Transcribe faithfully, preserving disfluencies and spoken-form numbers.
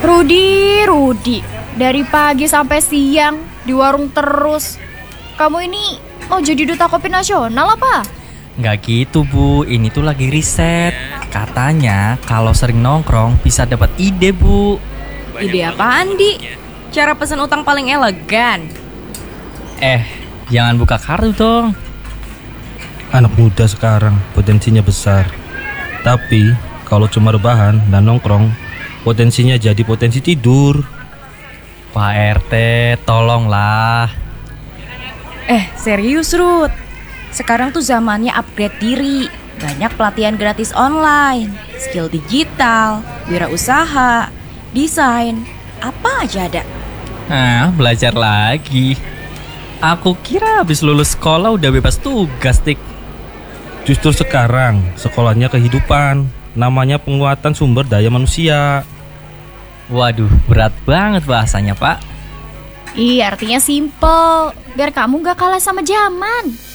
Rudi, Rudi, dari pagi sampai siang di warung terus. Kamu ini mau jadi duta kopi nasional apa? Nggak gitu Bu, ini tuh lagi riset. Katanya kalau sering nongkrong bisa dapat ide Bu. Ide apaan, Di? Cara pesan utang paling elegan. Eh, jangan buka kartu dong. Anak muda sekarang potensinya besar. Tapi kalau cuma rebahan dan nongkrong, potensinya jadi potensi tidur. Pak R T, tolonglah. Eh, serius, Ruth. Sekarang tuh zamannya upgrade diri. Banyak pelatihan gratis online, skill digital, wirausaha, desain, apa aja ada. Ah, belajar lagi. Aku kira habis lulus sekolah udah bebas tugas, Tik. Justru sekarang sekolahnya kehidupan, namanya penguatan sumber daya manusia. Waduh, berat banget bahasanya, Pak. Iya, artinya simple, biar kamu gak kalah sama zaman.